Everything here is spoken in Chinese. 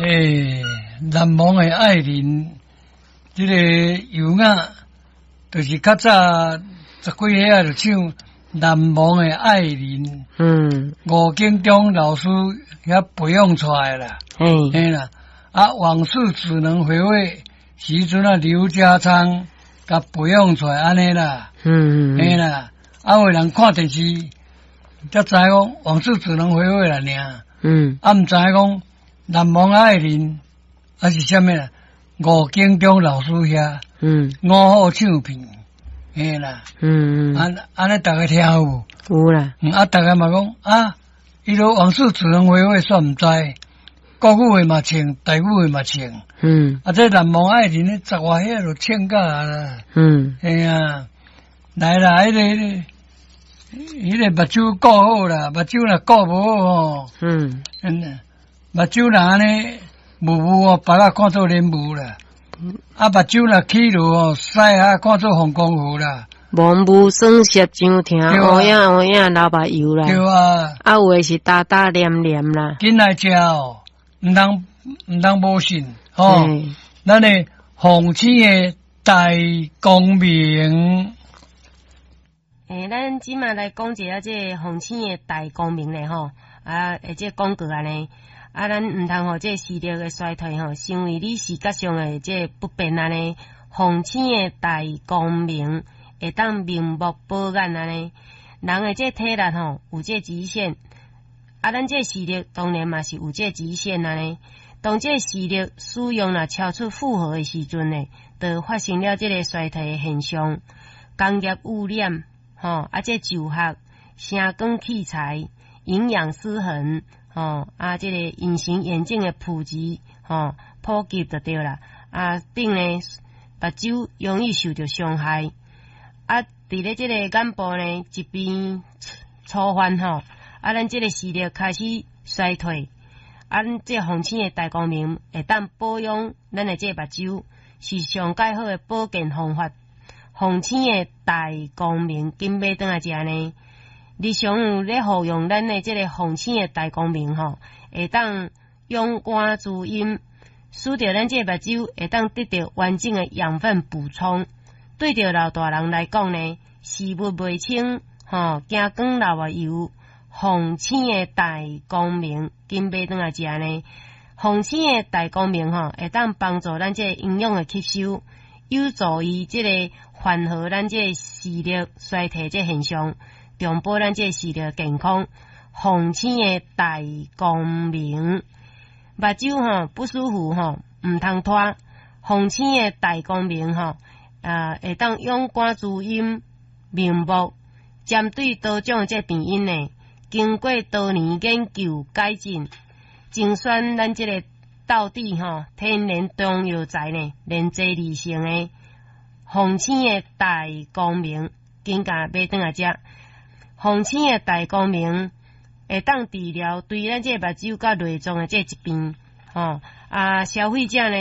难忘的爱人，这个油画，就是较早10几岁啊，就唱难忘的爱人。吴景中老师遐培养出来啦。嘿啦，啊，往事只能回味，时阵啊，刘家昌甲培养出来安尼啦。嘿啦，啊，有人看电视，才知讲往事只能回味啦，尔。啊，毋知讲难忘的爱人，还是啥物啦？吴景中老师遐，五号唱片，嘿啦，安尼大家听有啦， 啊，大家嘛讲啊，伊落往事只能回味，煞毋知，国语话嘛唱，台语话嘛唱，啊，这难忘爱人咧，10外岁就唱到啦，嘿啊，来啦，迄个目睭顾好啦，目睭若顾无好吼，目睭若安尼雾哦，别个看做莲雾啦，啊，目睭若起落哦，屎啊看做红光糊啦。 蒙雾霜涩上疼，乌影乌影流目油啦。 对啊， 啊有诶是大大黏黏啦。 紧来食哦，毋通无信吼。咱诶红星诶大光明。 咱即马来讲一下这红星诶大光明咧吼，啊，这广告安尼，啊，咱毋通互这视力诶衰退吼，成为你视觉上诶这不便安尼。红星诶大光明会当明目保眼安尼，人诶这体力吼有这极限，啊，咱这视力当然嘛是有这极限安尼。当这视力使用若超出负荷诶时阵呢，就发生了这个衰退诶现象。工业污染吼，啊，这就学、声光器材、营养失衡吼，啊，这个隐形眼镜诶普及吼，普及就对啦。啊，顶呢目睭容易受到伤害。啊，伫咧即个眼部呢一边粗犯吼，啊，咱即个视力开始衰退。啊，咱即红星诶大光明会当保养咱诶即目睭，是上介好诶保健方法。红星诶大光明紧买转来食呢，日常有咧服用咱诶即个红星诶大光明吼，会当勇敢滋阴，使得咱即目睭会当得到完整诶养分补充。对着老大人来讲呢，视物袂清吼，惊光流目油。红星诶大光明紧买转来食呢，红星诶大光明吼，会当帮助咱这营养诶吸收，有助于即个缓和咱这视力衰退这现象，重保咱这视力健康。红星诶大光明，目睭吼不舒服吼，毋通拖。红星诶大光明吼，会当勇敢滋阴明目，针对多种这病因呢，经过多年研究改进，精选咱这个道地吼天然中药材呢，连接理性的红星的大光明，紧甲买转来食。红星的大光明会当治疗对咱这目睭甲内脏的这疾病，消费者呢。